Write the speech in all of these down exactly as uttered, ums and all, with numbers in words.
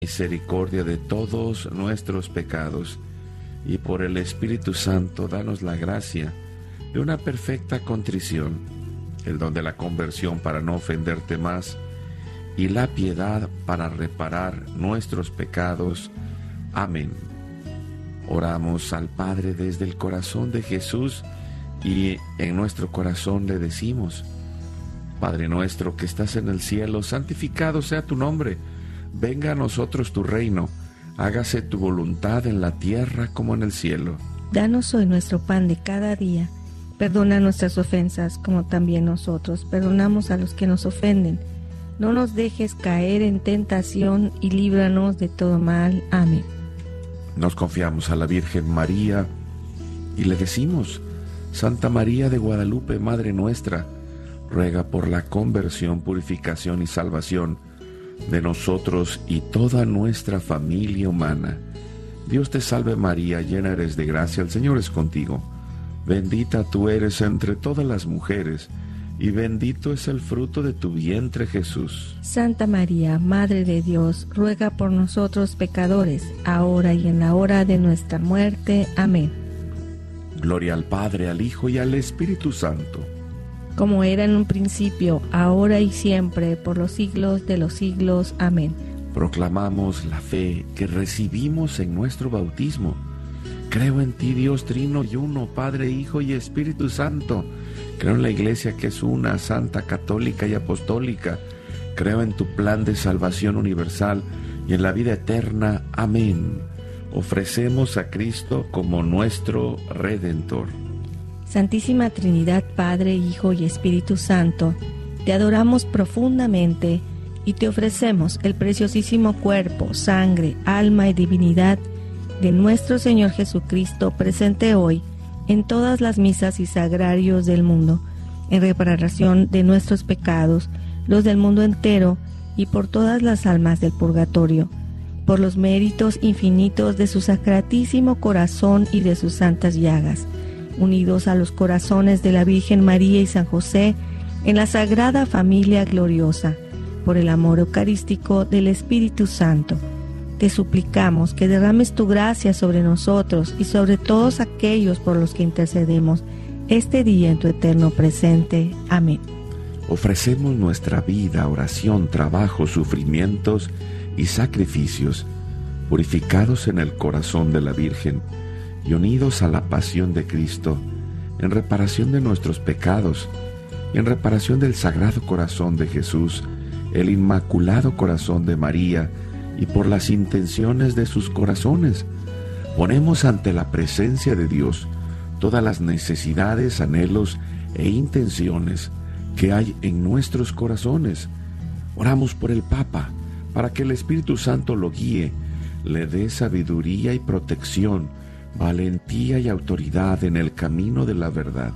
misericordia de todos nuestros pecados, y por el Espíritu Santo danos la gracia de una perfecta contrición, el don de la conversión para no ofenderte más, y la piedad para reparar nuestros pecados. Amén. Oramos al Padre desde el corazón de Jesús, y en nuestro corazón le decimos: Padre nuestro que estás en el cielo, santificado sea tu nombre. Venga a nosotros tu reino. Hágase tu voluntad en la tierra como en el cielo. Danos hoy nuestro pan de cada día. Perdona nuestras ofensas, como también nosotros perdonamos a los que nos ofenden. No nos dejes caer en tentación y líbranos de todo mal. Amén. Nos confiamos a la Virgen María y le decimos: Santa María de Guadalupe, Madre nuestra, ruega por la conversión, purificación y salvación de nosotros y toda nuestra familia humana. Dios te salve María, llena eres de gracia, el Señor es contigo. Bendita tú eres entre todas las mujeres, y bendito es el fruto de tu vientre, Jesús. Santa María, Madre de Dios, ruega por nosotros pecadores, ahora y en la hora de nuestra muerte. Amén. Gloria al Padre, al Hijo y al Espíritu Santo. Como era en un principio, ahora y siempre, por los siglos de los siglos. Amén. Proclamamos la fe que recibimos en nuestro bautismo. Creo en ti, Dios trino y uno, Padre, Hijo y Espíritu Santo. Creo en la Iglesia que es una, santa, católica y apostólica. Creo en tu plan de salvación universal y en la vida eterna. Amén. Ofrecemos a Cristo como nuestro Redentor. Santísima Trinidad, Padre, Hijo y Espíritu Santo, te adoramos profundamente y te ofrecemos el preciosísimo cuerpo, sangre, alma y divinidad de nuestro Señor Jesucristo, presente hoy en todas las misas y sagrarios del mundo, en reparación de nuestros pecados, los del mundo entero, y por todas las almas del purgatorio, por los méritos infinitos de su sacratísimo corazón y de sus santas llagas, unidos a los corazones de la Virgen María y San José, en la Sagrada Familia Gloriosa, por el amor eucarístico del Espíritu Santo. Te suplicamos que derrames tu gracia sobre nosotros y sobre todos aquellos por los que intercedemos este día en tu eterno presente. Amén. Ofrecemos nuestra vida, oración, trabajo, sufrimientos y sacrificios, purificados en el corazón de la Virgen y unidos a la pasión de Cristo, en reparación de nuestros pecados y en reparación del Sagrado Corazón de Jesús, el Inmaculado Corazón de María, y por las intenciones de sus corazones. Ponemos ante la presencia de Dios todas las necesidades, anhelos e intenciones que hay en nuestros corazones. Oramos por el Papa, para que el Espíritu Santo lo guíe, le dé sabiduría y protección, valentía y autoridad en el camino de la verdad.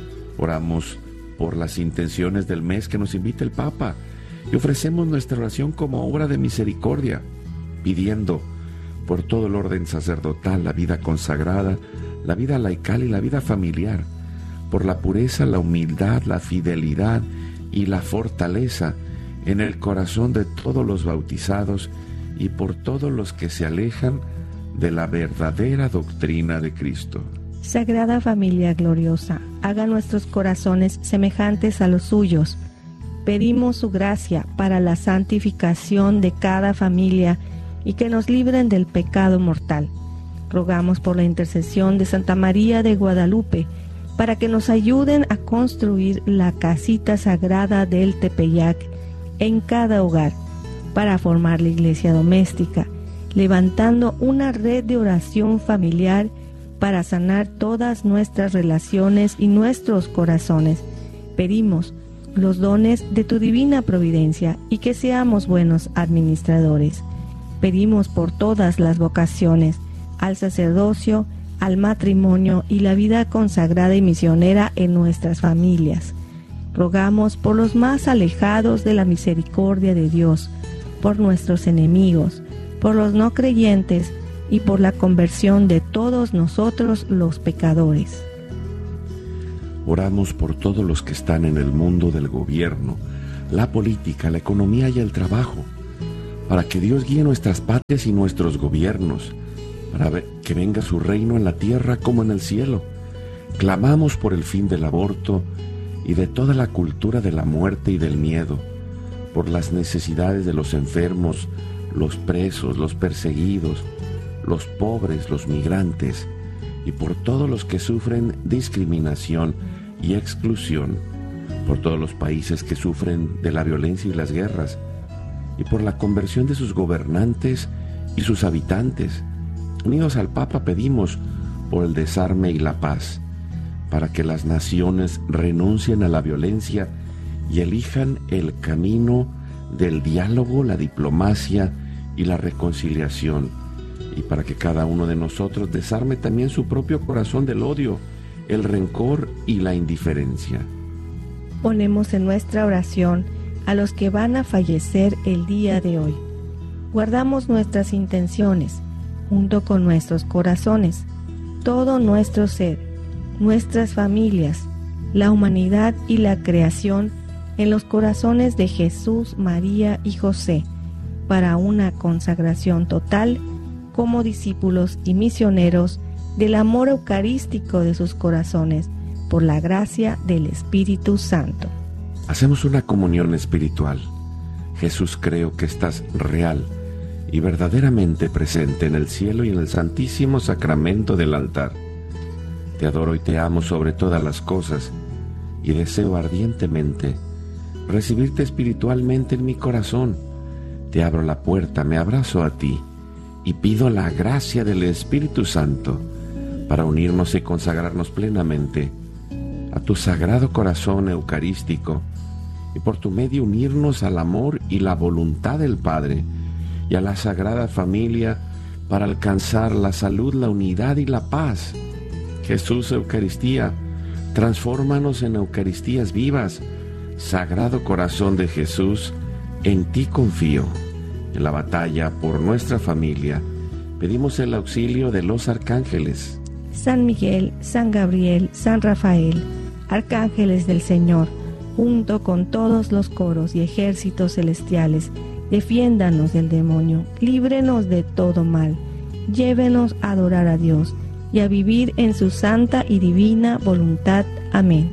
Oramos por las intenciones del mes que nos invita el Papa y ofrecemos nuestra oración como obra de misericordia, pidiendo por todo el orden sacerdotal, la vida consagrada, la vida laical y la vida familiar, por la pureza, la humildad, la fidelidad y la fortaleza en el corazón de todos los bautizados y por todos los que se alejan de la verdadera doctrina de Cristo. Sagrada Familia Gloriosa, haga nuestros corazones semejantes a los suyos. Pedimos su gracia para la santificación de cada familia y que nos libren del pecado mortal. Rogamos por la intercesión de Santa María de Guadalupe para que nos ayuden a construir la casita sagrada del Tepeyac en cada hogar, para formar la iglesia doméstica, levantando una red de oración familiar para sanar todas nuestras relaciones y nuestros corazones. Pedimos los dones de tu divina providencia y que seamos buenos administradores. Pedimos por todas las vocaciones, al sacerdocio, al matrimonio y la vida consagrada y misionera en nuestras familias. Rogamos por los más alejados de la misericordia de Dios, por nuestros enemigos, por los no creyentes y por la conversión de todos nosotros los pecadores. Oramos por todos los que están en el mundo del gobierno, la política, la economía y el trabajo. para que Dios guíe nuestras patrias y nuestros gobiernos, para que venga su reino en la tierra como en el cielo. Clamamos por el fin del aborto y de toda la cultura de la muerte y del miedo, por las necesidades de los enfermos, los presos, los perseguidos, los pobres, los migrantes, y por todos los que sufren discriminación y exclusión, por todos los países que sufren de la violencia y las guerras, y por la conversión de sus gobernantes y sus habitantes. Unidos al Papa pedimos por el desarme y la paz, para que las naciones renuncien a la violencia y elijan el camino del diálogo, la diplomacia y la reconciliación, y para que cada uno de nosotros desarme también su propio corazón del odio, el rencor y la indiferencia. Ponemos en nuestra oración a los que van a fallecer el día de hoy. Guardamos nuestras intenciones, junto con nuestros corazones, todo nuestro ser, nuestras familias, la humanidad y la creación en los corazones de Jesús, María y José, para una consagración total como discípulos y misioneros del amor eucarístico de sus corazones, por la gracia del Espíritu Santo. Hacemos una comunión espiritual. Jesús, creo que estás real y verdaderamente presente en el cielo y en el santísimo sacramento del altar. Te adoro y te amo sobre todas las cosas y deseo ardientemente recibirte espiritualmente en mi corazón. Te abro la puerta, me abrazo a ti y pido la gracia del Espíritu Santo para unirnos y consagrarnos plenamente a tu sagrado corazón eucarístico, y por tu medio unirnos al amor y la voluntad del Padre y a la Sagrada Familia para alcanzar la salud, la unidad y la paz. Jesús, Eucaristía, transfórmanos en Eucaristías vivas. Sagrado Corazón de Jesús, en ti confío. En la batalla por nuestra familia pedimos el auxilio de los arcángeles. San Miguel, San Gabriel, San Rafael, arcángeles del Señor, junto con todos los coros y ejércitos celestiales, defiéndanos del demonio, líbrenos de todo mal, llévenos a adorar a Dios y a vivir en su santa y divina voluntad. Amén.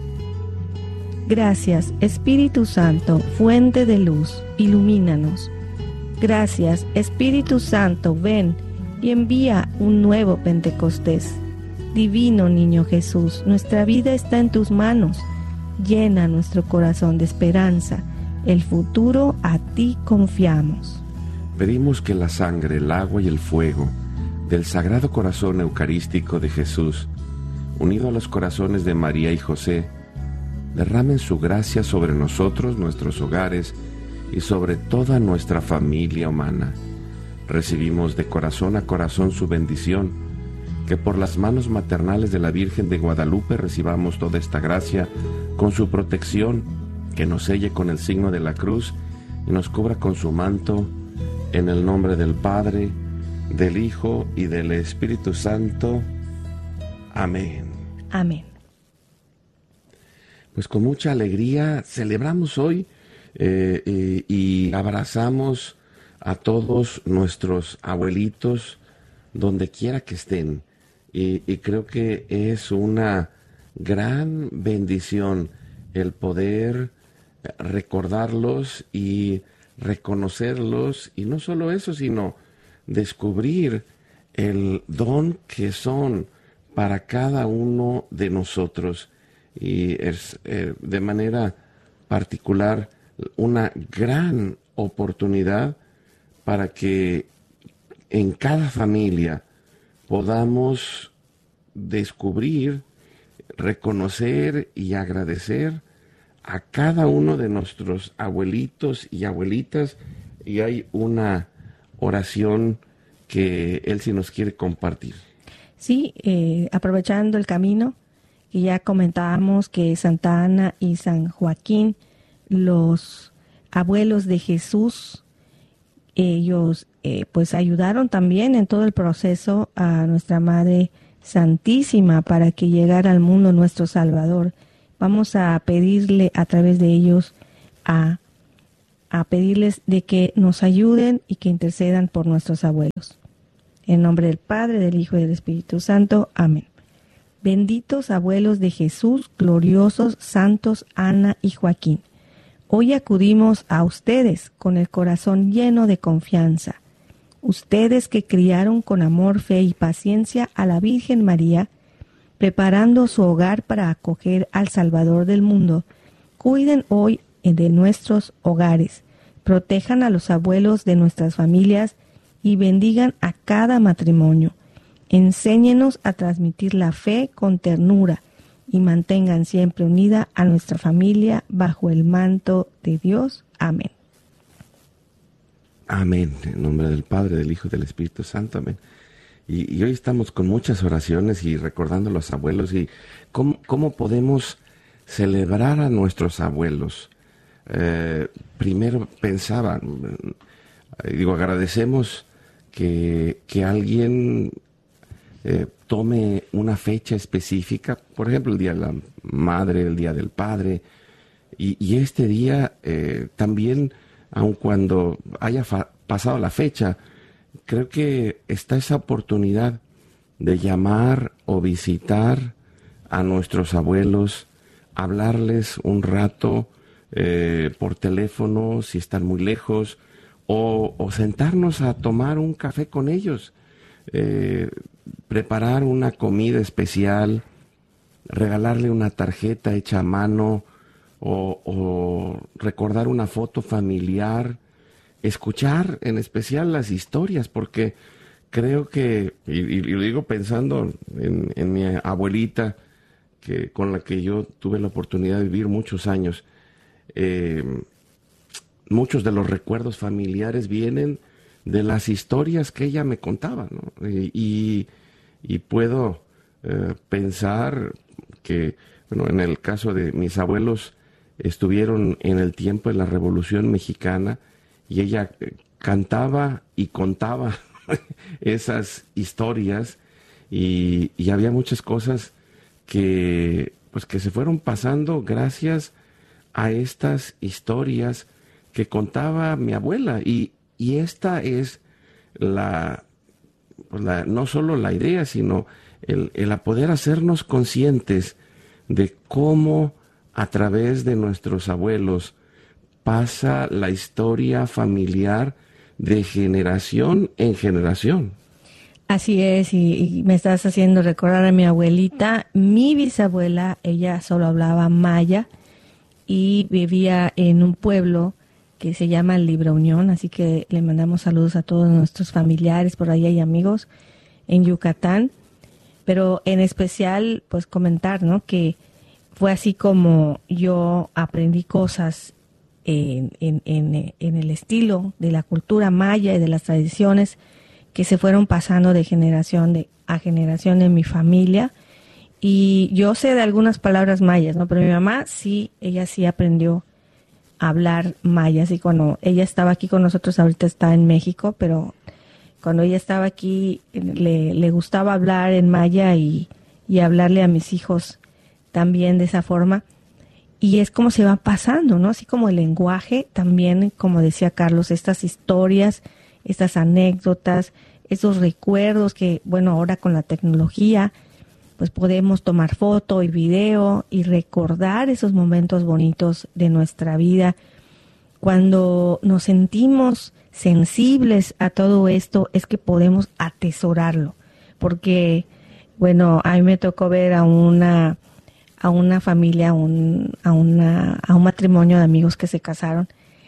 Gracias, Espíritu Santo, fuente de luz, ilumínanos. Gracias, Espíritu Santo, ven y envía un nuevo Pentecostés. Divino Niño Jesús, nuestra vida está en tus manos. Llena nuestro corazón de esperanza. El futuro a ti confiamos. Pedimos que la sangre, el agua y el fuego del Sagrado Corazón Eucarístico de Jesús, unido a los corazones de María y José, derramen su gracia sobre nosotros, nuestros hogares y sobre toda nuestra familia humana. Recibimos de corazón a corazón su bendición, que por las manos maternales de la Virgen de Guadalupe recibamos toda esta gracia con su protección, que nos selle con el signo de la cruz y nos cubra con su manto, en el nombre del Padre, del Hijo y del Espíritu Santo. Amén. Amén. Pues con mucha alegría celebramos hoy eh, eh, y abrazamos a todos nuestros abuelitos donde quiera que estén, y, y creo que es una gran bendición el poder recordarlos y reconocerlos, y no solo eso, sino descubrir el don que son para cada uno de nosotros, y es eh, de manera particular una gran oportunidad para que en cada familia podamos descubrir, reconocer y agradecer a cada uno de nuestros abuelitos y abuelitas. Y hay una oración que él sí nos quiere compartir. Sí, eh, aprovechando el camino, que ya comentábamos que Santa Ana y San Joaquín, los abuelos de Jesús, ellos eh, pues ayudaron también en todo el proceso a nuestra Madre Santísima para que llegara al mundo nuestro Salvador. Vamos a pedirle a través de ellos a a pedirles de que nos ayuden y que intercedan por nuestros abuelos. En nombre del Padre, del Hijo y del Espíritu Santo. Amén. Benditos abuelos de Jesús, gloriosos, santos Ana y Joaquín. Hoy acudimos a ustedes con el corazón lleno de confianza. Ustedes que criaron con amor, fe y paciencia a la Virgen María, preparando su hogar para acoger al Salvador del mundo, cuiden hoy de nuestros hogares, protejan a los abuelos de nuestras familias y bendigan a cada matrimonio. Enséñenos a transmitir la fe con ternura y mantengan siempre unida a nuestra familia bajo el manto de Dios. Amén. Amén. En nombre del Padre, del Hijo y del Espíritu Santo. Amén. Y, y hoy estamos con muchas oraciones y recordando a los abuelos y cómo, cómo podemos celebrar a nuestros abuelos. Eh, primero pensaba, eh, digo, agradecemos que, que alguien eh, tome una fecha específica, por ejemplo, el Día de la Madre, el Día del Padre, y, y este día eh, también, aun cuando haya fa- pasado la fecha, creo que está esa oportunidad de llamar o visitar a nuestros abuelos, hablarles un rato eh, por teléfono si están muy lejos, o, o sentarnos a tomar un café con ellos, eh, preparar una comida especial, regalarle una tarjeta hecha a mano, o, o recordar una foto familiar, escuchar en especial las historias, porque creo que, y, y lo digo pensando en, en mi abuelita, que con la que yo tuve la oportunidad de vivir muchos años, eh, muchos de los recuerdos familiares vienen de las historias que ella me contaba, ¿no? Y, y, y puedo eh, pensar que, bueno, en el caso de mis abuelos, estuvieron en el tiempo de la Revolución Mexicana y ella cantaba y contaba esas historias y, y había muchas cosas que, pues, que se fueron pasando gracias a estas historias que contaba mi abuela y, y esta es la, pues la, no solo la idea, sino el, el poder hacernos conscientes de cómo a través de nuestros abuelos pasa la historia familiar de generación en generación. Así es, y, y me estás haciendo recordar a mi abuelita. Mi bisabuela, ella solo hablaba maya y vivía en un pueblo que se llama Libra Unión, así que le mandamos saludos a todos nuestros familiares por ahí y amigos en Yucatán. Pero en especial, pues comentar, ¿no?, que fue así como yo aprendí cosas en, en, en, en el estilo de la cultura maya y de las tradiciones que se fueron pasando de generación de, a generación en mi familia. Y yo sé de algunas palabras mayas, ¿no? Pero mi mamá sí, ella sí aprendió a hablar maya. Así cuando ella estaba aquí con nosotros, ahorita está en México, pero cuando ella estaba aquí le, le gustaba hablar en maya y, y hablarle a mis hijos también de esa forma, y es como se va pasando, ¿no? Así como el lenguaje, también, como decía Carlos, estas historias, estas anécdotas, esos recuerdos que, bueno, ahora con la tecnología, pues podemos tomar foto y video y recordar esos momentos bonitos de nuestra vida. Cuando nos sentimos sensibles a todo esto, es que podemos atesorarlo, porque, bueno, a mí me tocó ver a una a una familia, a un, a, una, a un matrimonio de amigos que se casaron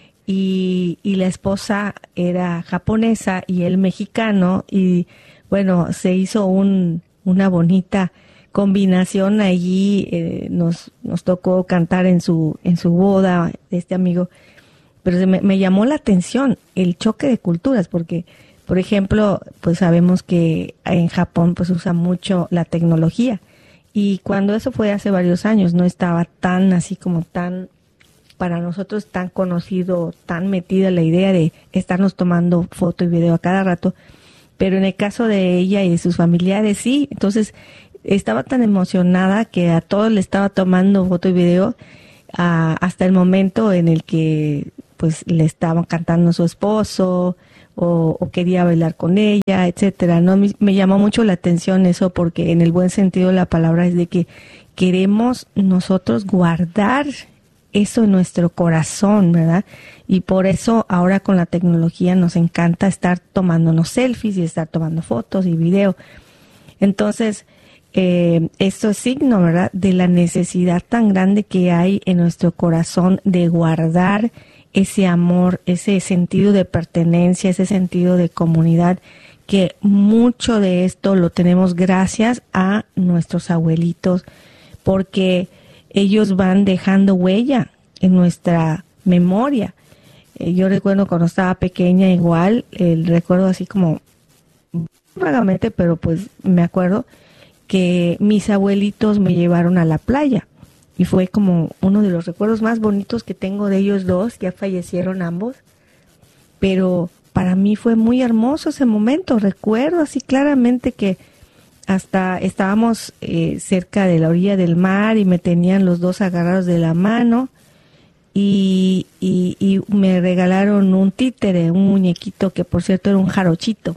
y, y la esposa era japonesa y él mexicano y bueno, se hizo un, una bonita combinación allí, eh, nos, nos tocó cantar en su, en su boda de este amigo, pero se me, me llamó la atención el choque de culturas porque, por ejemplo, pues sabemos que en Japón pues usa mucho la tecnología. Y cuando eso fue hace varios años, no estaba tan así como tan, para nosotros tan conocido, tan metida la idea de estarnos tomando foto y video a cada rato. Pero en el caso de ella y de sus familiares, sí. Entonces, estaba tan emocionada que a todos le estaba tomando foto y video a, hasta el momento en el que pues le estaban cantando a su esposo o, o quería bailar con ella, etcétera, ¿no? Me, me llamó mucho la atención eso porque en el buen sentido de la palabra es de que queremos nosotros guardar eso en nuestro corazón, ¿verdad? Y por eso ahora con la tecnología nos encanta estar tomándonos selfies y estar tomando fotos y video. Entonces, eh, esto es signo, ¿verdad?, de la necesidad tan grande que hay en nuestro corazón de guardar ese amor, ese sentido de pertenencia, ese sentido de comunidad, que mucho de esto lo tenemos gracias a nuestros abuelitos, porque ellos van dejando huella en nuestra memoria. Eh, yo recuerdo cuando estaba pequeña igual, el recuerdo así como vagamente, pero pues me acuerdo que mis abuelitos me llevaron a la playa y fue como uno de los recuerdos más bonitos que tengo de ellos dos. Ya fallecieron ambos, pero para mí fue muy hermoso ese momento. Recuerdo así claramente que hasta estábamos eh, cerca de la orilla del mar y me tenían los dos agarrados de la mano y, y, y me regalaron un títere, un muñequito que por cierto era un jarochito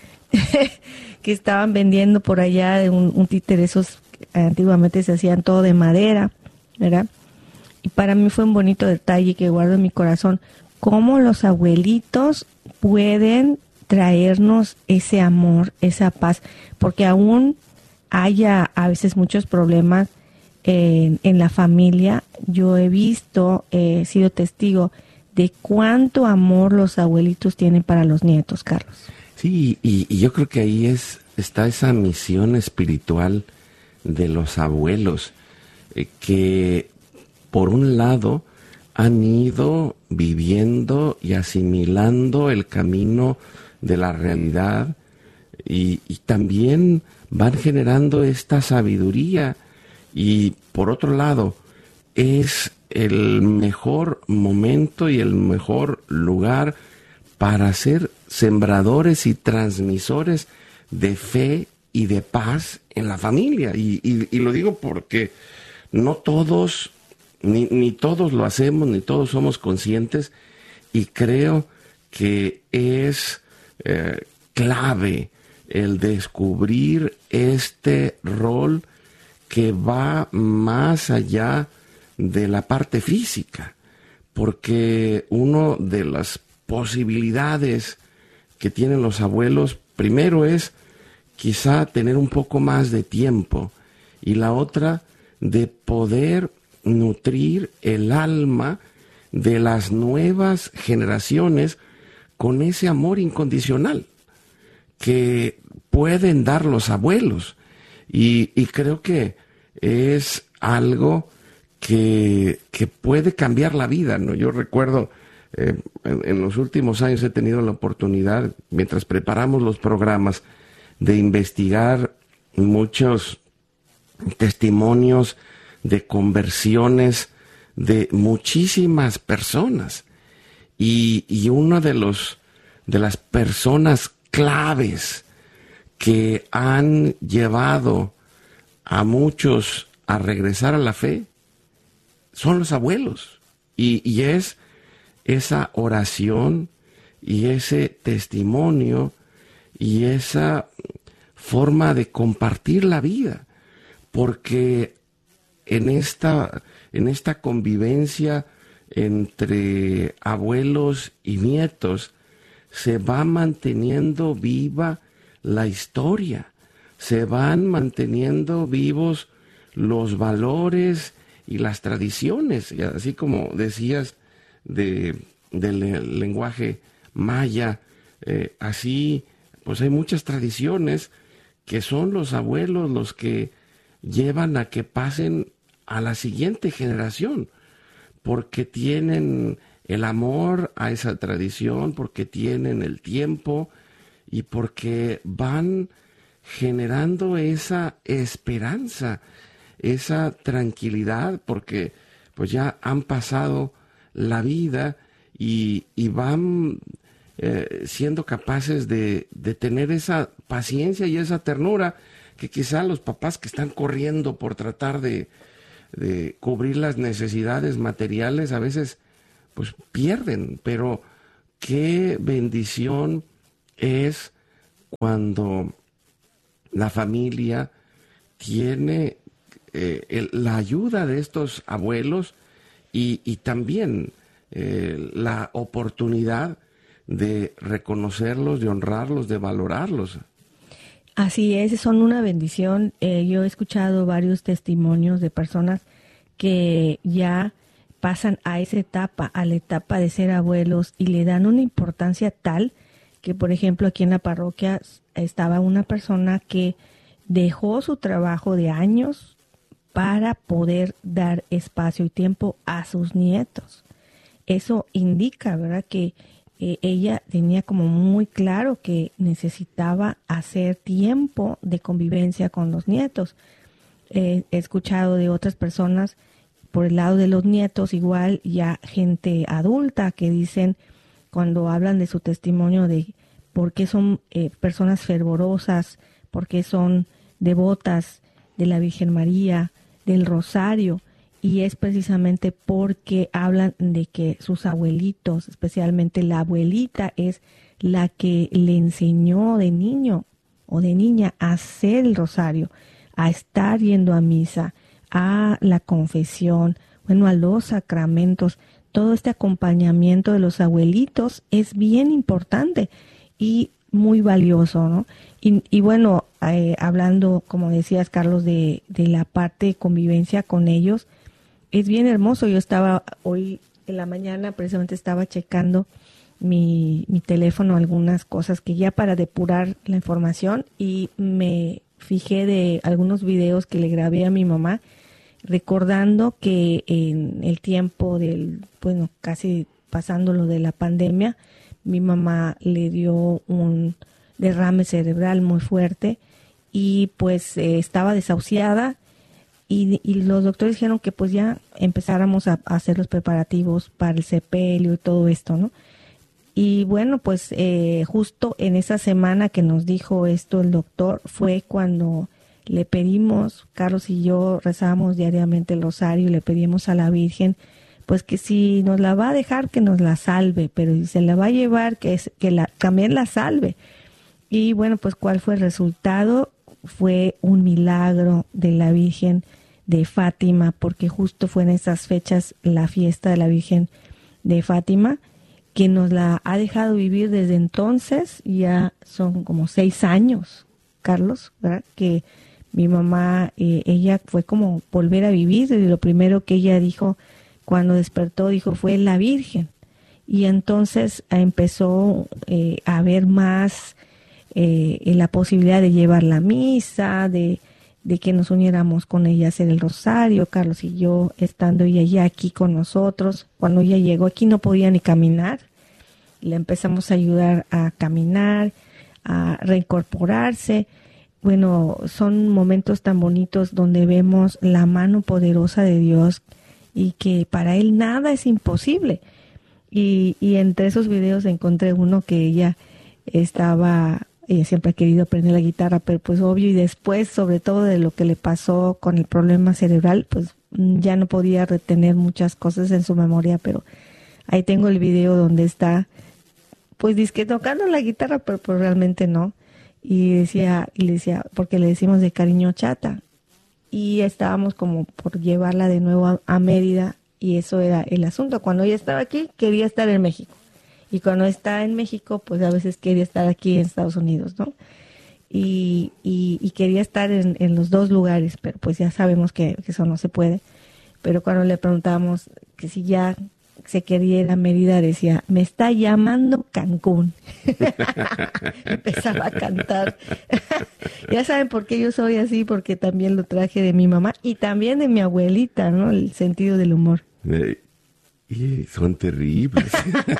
que estaban vendiendo por allá, de un, un títere, esos antiguamente se hacían todo de madera, ¿verdad? Y para mí fue un bonito detalle que guardo en mi corazón, cómo los abuelitos pueden traernos ese amor, esa paz, porque aún haya a veces muchos problemas en, en la familia, yo he visto, he sido testigo de cuánto amor los abuelitos tienen para los nietos, Carlos. Sí, y, y yo creo que ahí es está esa misión espiritual de los abuelos, eh, que por un lado han ido viviendo y asimilando el camino de la realidad y, y también van generando esta sabiduría, y por otro lado es el mejor momento y el mejor lugar para ser sembradores y transmisores de fe y de paz en la familia. Y, y, y lo digo porque no todos, ni, ni todos lo hacemos, ni todos somos conscientes, y creo que es eh, clave el descubrir este rol que va más allá de la parte física, porque una de las posibilidades que tienen los abuelos, primero es quizá tener un poco más de tiempo, y la otra de poder nutrir el alma de las nuevas generaciones con ese amor incondicional que pueden dar los abuelos. Y, y creo que es algo que, que puede cambiar la vida, ¿no? Yo recuerdo, eh, en, en los últimos años he tenido la oportunidad, mientras preparamos los programas, de investigar muchos testimonios de conversiones de muchísimas personas. Y, y una de los de las personas claves que han llevado a muchos a regresar a la fe son los abuelos. Y, y es esa oración y ese testimonio y esa forma de compartir la vida, porque en esta, en esta convivencia entre abuelos y nietos se va manteniendo viva la historia, se van manteniendo vivos los valores y las tradiciones, y así como decías de, del lenguaje maya, eh, así pues hay muchas tradiciones que son los abuelos los que llevan a que pasen a la siguiente generación, porque tienen el amor a esa tradición, porque tienen el tiempo y porque van generando esa esperanza, esa tranquilidad, porque pues ya han pasado la vida y, y van eh, siendo capaces de, de tener esa paciencia y esa ternura que quizá los papás que están corriendo por tratar de, de cubrir las necesidades materiales a veces pues pierden. Pero qué bendición es cuando la familia tiene eh, el, la ayuda de estos abuelos y, y también eh, la oportunidad de reconocerlos, de honrarlos, de valorarlos. Así es, son una bendición. Eh, yo he escuchado varios testimonios de personas que ya pasan a esa etapa, a la etapa de ser abuelos, y le dan una importancia tal que, por ejemplo, aquí en la parroquia estaba una persona que dejó su trabajo de años para poder dar espacio y tiempo a sus nietos. Eso indica, ¿verdad?, que eh, ella tenía como muy claro que necesitaba hacer tiempo de convivencia con los nietos. Eh, he escuchado de otras personas por el lado de los nietos, igual ya gente adulta que dicen, cuando hablan de su testimonio, de por qué son eh, personas fervorosas, por qué son devotas de la Virgen María, del Rosario, y es precisamente porque hablan de que sus abuelitos, especialmente la abuelita, es la que le enseñó de niño o de niña a hacer el rosario, a estar yendo a misa, a la confesión, bueno, a los sacramentos. Todo este acompañamiento de los abuelitos es bien importante y muy valioso, ¿no? Y, y bueno, eh, hablando, como decías, Carlos, de, de la parte de convivencia con ellos, es bien hermoso. Yo estaba hoy en la mañana, precisamente estaba checando mi, mi teléfono, algunas cosas que ya para depurar la información, y me fijé de algunos videos que le grabé a mi mamá, recordando que en el tiempo del, bueno, casi pasando lo de la pandemia, mi mamá le dio un derrame cerebral muy fuerte y pues eh, estaba desahuciada, y, y los doctores dijeron que pues ya empezáramos a, a hacer los preparativos para el sepelio y todo esto, ¿no? Y bueno, pues eh, justo en esa semana que nos dijo esto el doctor fue cuando le pedimos, Carlos y yo rezábamos diariamente el rosario y le pedimos a la Virgen, pues que si nos la va a dejar, que nos la salve, pero si se la va a llevar, que, es, que la, también la salve. Y bueno, pues ¿cuál fue el resultado? Fue un milagro de la Virgen de Fátima, porque justo fue en esas fechas la fiesta de la Virgen de Fátima, que nos la ha dejado vivir desde entonces. Ya son como seis años, Carlos, ¿verdad?, que mi mamá, eh, ella fue como volver a vivir, y lo primero que ella dijo cuando despertó, dijo, fue la Virgen. Y entonces empezó eh, a ver más eh, la posibilidad de llevar la misa, de, de que nos uniéramos con ella a hacer el rosario, Carlos y yo, estando ella ya aquí con nosotros. Cuando ella llegó aquí no podía ni caminar, le empezamos a ayudar a caminar, a reincorporarse. Bueno, son momentos tan bonitos donde vemos la mano poderosa de Dios y que para Él nada es imposible. Y, y entre esos videos encontré uno que ella estaba, ella siempre ha querido aprender la guitarra, pero pues obvio, y después, sobre todo de lo que le pasó con el problema cerebral, pues ya no podía retener muchas cosas en su memoria, pero ahí tengo el video donde está, pues dizque tocando la guitarra, pero pues realmente no. Y decía, y le decía, porque le decimos de cariño Chata, y estábamos como por llevarla de nuevo a, a Mérida, y eso era el asunto. Cuando ella estaba aquí, quería estar en México, y cuando está en México, pues a veces quería estar aquí en Estados Unidos, ¿no? Y, y, y quería estar en, en los dos lugares, pero pues ya sabemos que, que eso no se puede. Pero cuando le preguntábamos que si ya se quería ir a Mérida, decía, me está llamando Cancún. Empezaba a cantar. Ya saben por qué yo soy así, porque también lo traje de mi mamá y también de mi abuelita, ¿no? El sentido del humor. Eh, y son terribles.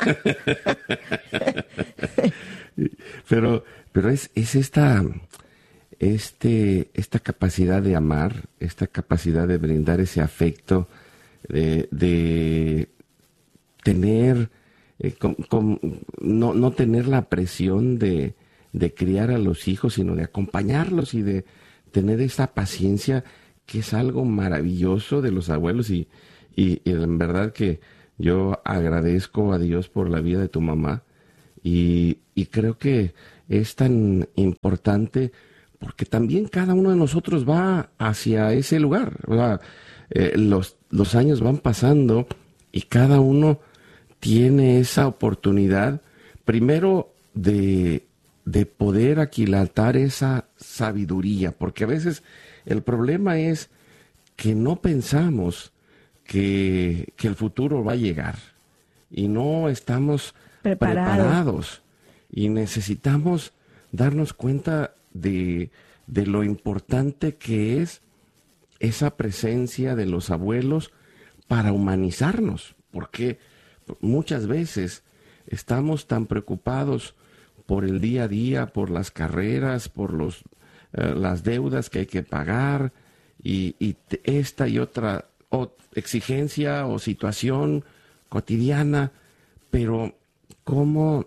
pero pero es, es esta, este, esta capacidad de amar, esta capacidad de brindar ese afecto, de... de tener, eh, con, con, no, no tener la presión de, de criar a los hijos, sino de acompañarlos y de tener esa paciencia, que es algo maravilloso de los abuelos, y, y, y en verdad que Yo agradezco a Dios por la vida de tu mamá y, y creo que es tan importante porque también cada uno de nosotros va hacia ese lugar. O sea, eh, los, los años van pasando y cada uno tiene esa oportunidad, primero de, de poder aquilatar esa sabiduría, porque a veces el problema es que no pensamos que, que el futuro va a llegar y no estamos Preparado. preparados y necesitamos darnos cuenta de, de lo importante que es esa presencia de los abuelos para humanizarnos, porque muchas veces estamos tan preocupados por el día a día, por las carreras, por los, eh, las deudas que hay que pagar y, y esta y otra o exigencia o situación cotidiana, pero cómo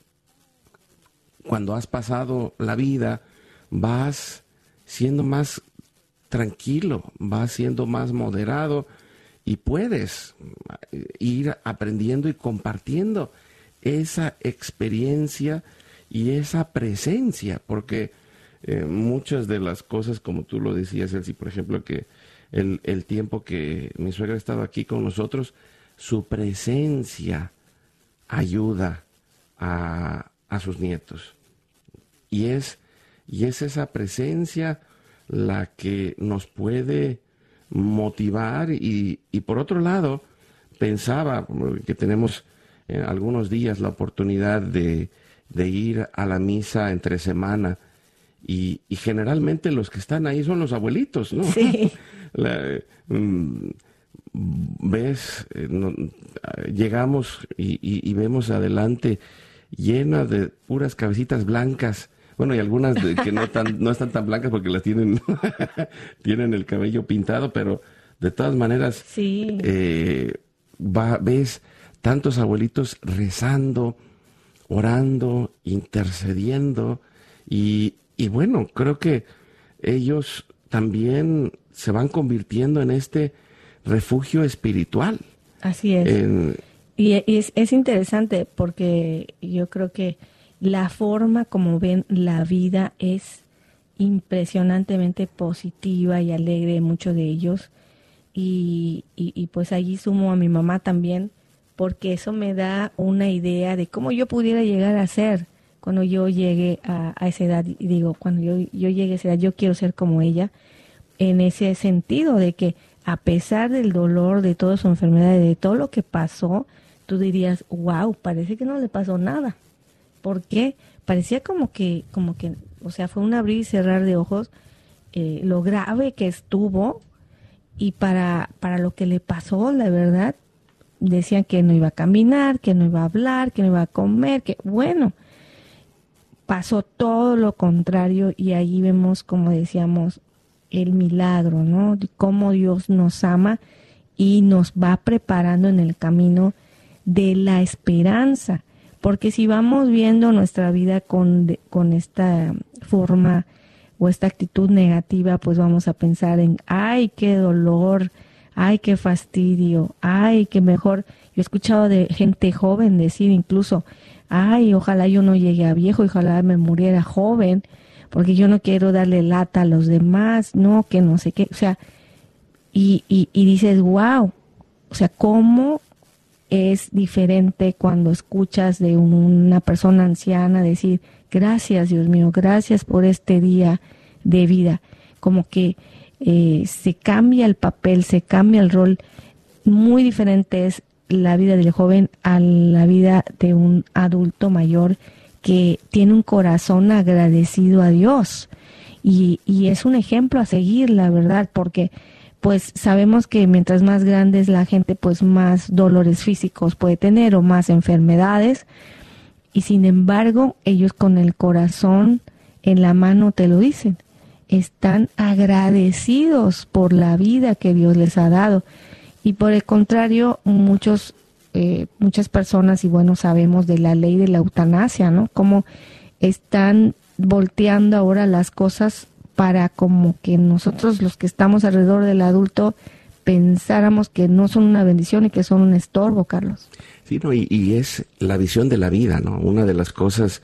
cuando has pasado la vida vas siendo más tranquilo, vas siendo más moderado y puedes ir aprendiendo y compartiendo esa experiencia y esa presencia, porque eh, muchas de las cosas, como tú lo decías, Elsie, por ejemplo, que el, el tiempo que mi suegra ha estado aquí con nosotros, su presencia ayuda a, a sus nietos. Y es, y es esa presencia la que nos puede motivar y, y por otro lado, pensaba que tenemos eh, algunos días la oportunidad de, de ir a la misa entre semana y, y generalmente los que están ahí son los abuelitos, ¿no? Sí. La, mm, ves, eh, no, llegamos y, y, y vemos adelante llena de puras cabecitas blancas. Bueno, y algunas de que no tan, no están tan blancas porque las tienen, tienen el cabello pintado, pero de todas maneras, Sí. eh, va, ves tantos abuelitos rezando, orando, intercediendo, y, y bueno, creo que ellos también se van convirtiendo en este refugio espiritual. Así es. En, y es, es interesante porque yo creo que la forma como ven la vida es impresionantemente positiva y alegre, muchos de ellos. Y, y, y pues allí sumo a mi mamá también, porque eso me da una idea de cómo yo pudiera llegar a ser cuando yo llegue a, a esa edad. Y digo, cuando yo, yo llegue a esa edad, yo quiero ser como ella, en ese sentido de que a pesar del dolor, de toda su enfermedad, de todo lo que pasó, tú dirías, wow, parece que no le pasó nada. Porque parecía como que, como que, o sea, fue un abrir y cerrar de ojos, eh, lo grave que estuvo, y para, para lo que le pasó, la verdad, decían que no iba a caminar, que no iba a hablar, que no iba a comer, que bueno, pasó todo lo contrario, y ahí vemos, como decíamos, el milagro, ¿no? De cómo Dios nos ama y nos va preparando en el camino de la esperanza. Porque si vamos viendo nuestra vida con, con esta forma o esta actitud negativa, pues vamos a pensar en, ay, qué dolor, ay, qué fastidio, ay, qué mejor. Yo he escuchado de gente joven decir incluso, ay, ojalá yo no llegue a viejo, ojalá me muriera joven, porque yo no quiero darle lata a los demás, no, que no sé qué. O sea, y, y, y dices, wow, o sea, ¿cómo es diferente cuando escuchas de una persona anciana decir, gracias Dios mío, gracias por este día de vida? Como que eh, se cambia el papel, se cambia el rol. Muy diferente es la vida del joven a la vida de un adulto mayor que tiene un corazón agradecido a Dios. Y, y es un ejemplo a seguir, la verdad, porque pues sabemos que mientras más grande es la gente, pues más dolores físicos puede tener o más enfermedades. Y sin embargo, ellos con el corazón en la mano te lo dicen. Están agradecidos por la vida que Dios les ha dado. Y por el contrario, muchos, eh, muchas personas, y bueno, sabemos de la ley de la eutanasia, ¿no? Cómo están volteando ahora las cosas para como que nosotros los que estamos alrededor del adulto pensáramos que no son una bendición y que son un estorbo, Carlos. Sí, no, y, y es la visión de la vida, ¿no? Una de las cosas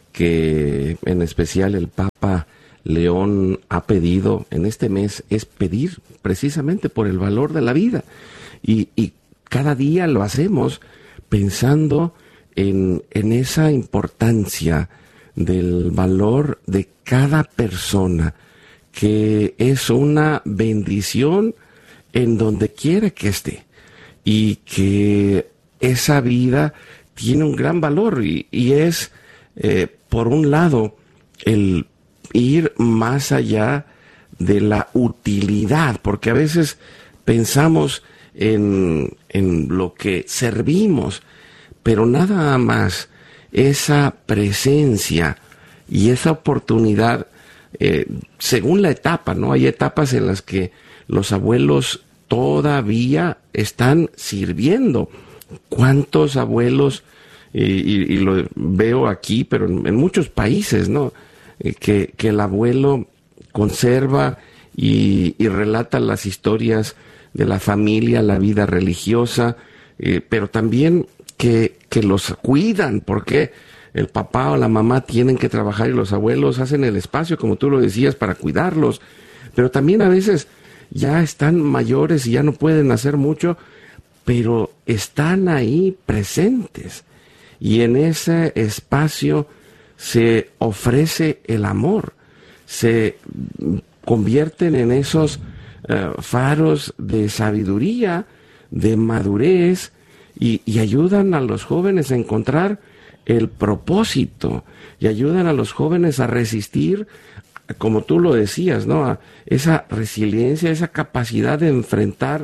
que en especial el Papa León ha pedido en este mes es pedir precisamente por el valor de la vida. Y, y cada día lo hacemos pensando en, en esa importancia del valor de cada persona, que es una bendición en donde quiera que esté, y que esa vida tiene un gran valor, y, y es, eh, por un lado, el ir más allá de la utilidad, porque a veces pensamos en, en lo que servimos, pero nada más esa presencia y esa oportunidad, eh, según la etapa, ¿no? Hay etapas en las que los abuelos todavía están sirviendo. ¿Cuántos abuelos, eh, y, y lo veo aquí, pero en, en muchos países, ¿no? Eh, que, que el abuelo conserva y, y relata las historias de la familia, la vida religiosa, eh, pero también que, que los cuidan, porque el papá o la mamá tienen que trabajar y los abuelos hacen el espacio, como tú lo decías, para cuidarlos, pero también a veces ya están mayores y ya no pueden hacer mucho, pero están ahí presentes, y en ese espacio se ofrece el amor, se convierten en esos uh, faros de sabiduría, de madurez, y, y ayudan a los jóvenes a encontrar el propósito, y ayudan a los jóvenes a resistir, como tú lo decías, ¿no? A esa resiliencia, esa capacidad de enfrentar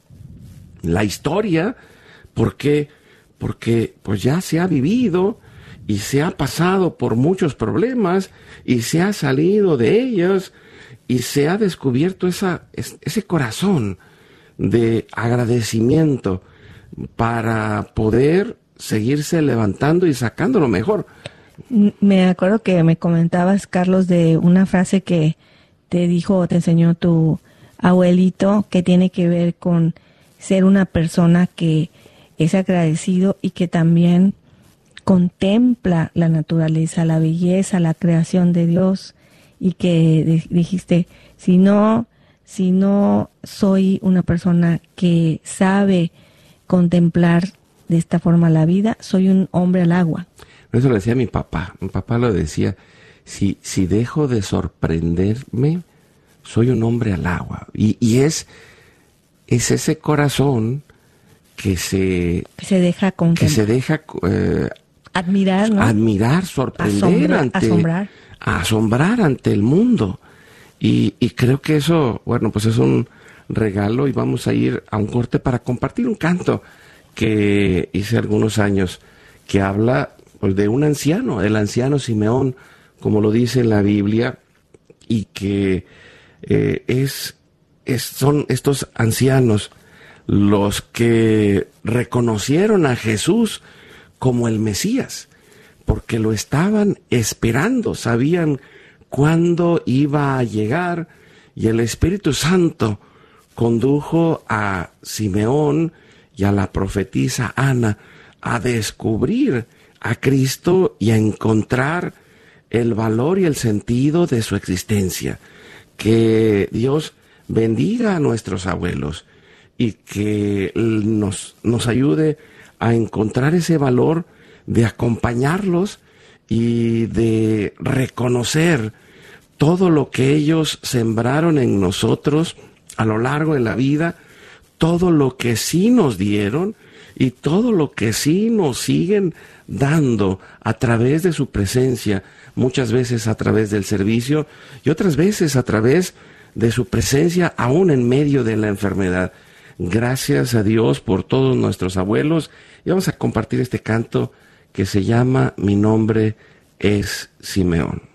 la historia, porque, porque pues ya se ha vivido y se ha pasado por muchos problemas y se ha salido de ellos y se ha descubierto esa, ese corazón de agradecimiento para poder seguirse levantando y sacando lo mejor. Me acuerdo que me comentabas, Carlos, de una frase que te dijo o te enseñó tu abuelito, que tiene que ver con ser una persona que es agradecido y que también contempla la naturaleza, la belleza, la creación de Dios, y que dijiste, si no, si no soy una persona que sabe contemplar de esta forma la vida, soy un hombre al agua. Eso lo decía mi papá. Mi papá lo decía, si, si dejo de sorprenderme, soy un hombre al agua. Y, y es, es ese corazón que se, que se deja contemplar, que se deja eh, admirar, ¿no? Admirar, sorprender, Asombra, ante, asombrar. asombrar ante el mundo. Y, y creo que eso, bueno, pues es un regalo, y vamos a ir a un corte para compartir un canto que hice algunos años, que habla pues, de un anciano, el anciano Simeón, como lo dice la Biblia, y que eh, es, es, son estos ancianos los que reconocieron a Jesús como el Mesías, porque lo estaban esperando, sabían cuándo iba a llegar, y el Espíritu Santo condujo a Simeón y a la profetisa Ana a descubrir a Cristo y a encontrar el valor y el sentido de su existencia. Que Dios bendiga a nuestros abuelos y que nos, nos ayude a encontrar ese valor de acompañarlos y de reconocer todo lo que ellos sembraron en nosotros a lo largo de la vida, todo lo que sí nos dieron y todo lo que sí nos siguen dando a través de su presencia, muchas veces a través del servicio y otras veces a través de su presencia aún en medio de la enfermedad. Gracias a Dios por todos nuestros abuelos, y vamos a compartir este canto que se llama Mi nombre es Simeón.